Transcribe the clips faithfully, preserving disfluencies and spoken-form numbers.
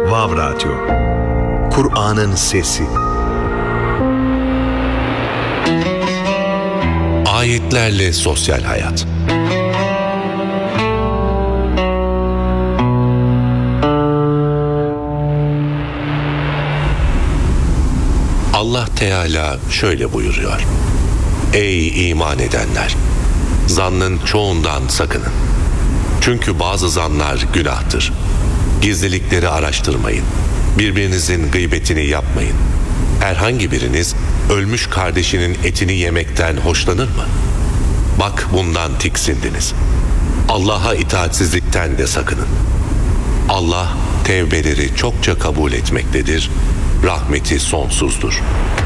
Vav Radyo, Kur'an'ın sesi. Ayetlerle sosyal hayat. Allah Teala şöyle buyuruyor: Ey iman edenler! Zannın çoğundan sakının. Çünkü bazı zanlar günahtır. Gizlilikleri araştırmayın. Birbirinizin gıybetini yapmayın. Herhangi biriniz ölmüş kardeşinin etini yemekten hoşlanır mı? Bak, bundan tiksindiniz. Allah'a itaatsizlikten de sakının. Allah tevbeleri çokça kabul etmektedir. Rahmeti sonsuzdur.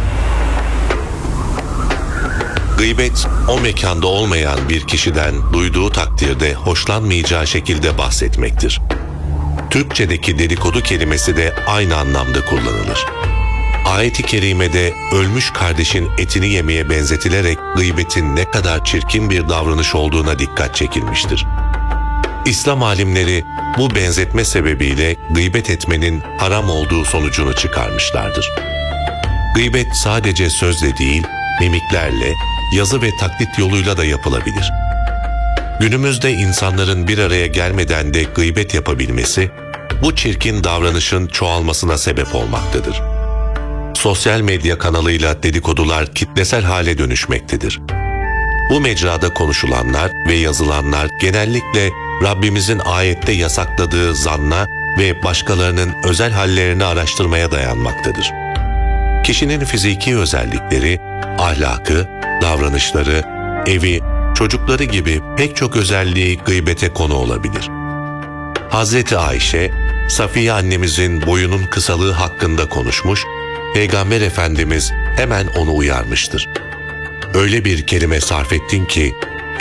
Gıybet, o mekanda olmayan bir kişiden duyduğu takdirde hoşlanmayacağı şekilde bahsetmektir. Türkçedeki dedikodu kelimesi de aynı anlamda kullanılır. Ayet-i kerimede ölmüş kardeşin etini yemeye benzetilerek gıybetin ne kadar çirkin bir davranış olduğuna dikkat çekilmiştir. İslam alimleri bu benzetme sebebiyle gıybet etmenin haram olduğu sonucunu çıkarmışlardır. Gıybet sadece sözle değil, mimiklerle, yazı ve taklit yoluyla da yapılabilir. Günümüzde insanların bir araya gelmeden de gıybet yapabilmesi, bu çirkin davranışın çoğalmasına sebep olmaktadır. Sosyal medya kanalıyla dedikodular kitlesel hale dönüşmektedir. Bu mecrada konuşulanlar ve yazılanlar genellikle Rabbimizin ayette yasakladığı zanna ve başkalarının özel hallerini araştırmaya dayanmaktadır. Kişinin fiziki özellikleri, ahlakı, davranışları, evi, çocukları gibi pek çok özelliği gıybete konu olabilir. Hazreti Ayşe, Safiye annemizin boyunun kısalığı hakkında konuşmuş, Peygamber Efendimiz hemen onu uyarmıştır. Öyle bir kelime sarf ettin ki